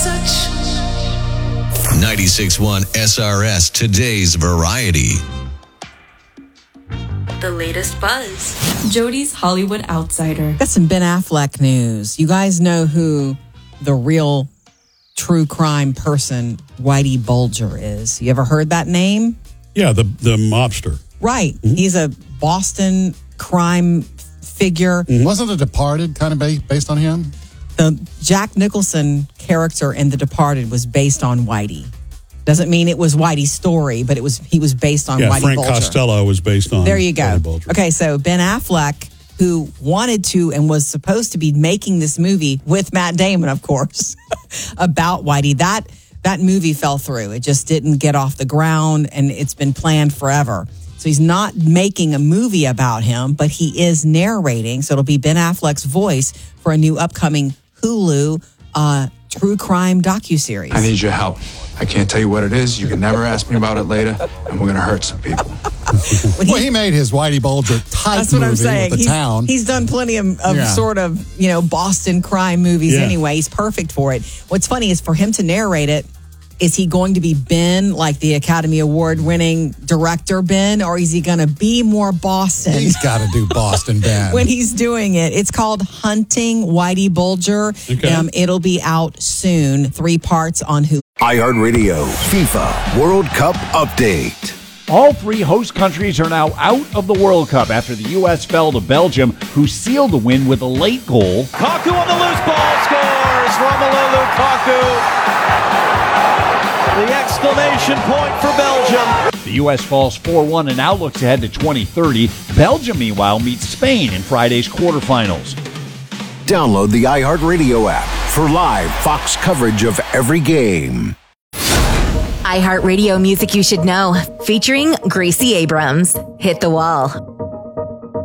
96.1 SRS, today's variety. The latest buzz. Jody's Hollywood Outsider. Got some Ben Affleck news. You guys know who the real true crime person, Whitey Bulger, is. You ever heard that name? Yeah, the mobster. Right. Mm-hmm. He's a Boston crime figure. Mm-hmm. Wasn't The Departed kind of based on him? The Jack Nicholson character in The Departed was based on Whitey. Doesn't mean it was Whitey's story, but he was based on Whitey Frank Bulger. Costello was based on There you go. Whitey Bulger. Okay, so Ben Affleck, who wanted to and was supposed to be making this movie with Matt Damon, of course, about Whitey, that movie fell through. It just didn't get off the ground, and it's been planned forever. So he's not making a movie about him, but he is narrating. So it'll be Ben Affleck's voice for a new upcoming Hulu true crime docuseries. I need your help. I can't tell you what it is. You can never ask me about it later, and we're going to hurt some people. Well, he made his Whitey Bulger type That's what movie I'm saying. with the town. He's done plenty of sort of, Boston crime movies anyway. He's perfect for it. What's funny is for him to narrate it, is he going to be Ben, like the Academy Award-winning director Ben, or is he going to be more Boston? He's got to do Boston Ben. When he's doing it. It's called Hunting Whitey Bulger. Okay. It'll be out soon. 3 parts on Hulu. iHeartRadio FIFA World Cup Update. All 3 host countries are now out of the World Cup after the U.S. fell to Belgium, who sealed the win with a late goal. Kaku on the loose ball scores. Romelu Lukaku. The exclamation point for Belgium. The U.S. falls 4-1 and now looks ahead to 2030. Belgium, meanwhile, meets Spain in Friday's quarterfinals. Download the iHeartRadio app for live Fox coverage of every game. iHeartRadio Music You Should Know, featuring Gracie Abrams. Hit the Wall.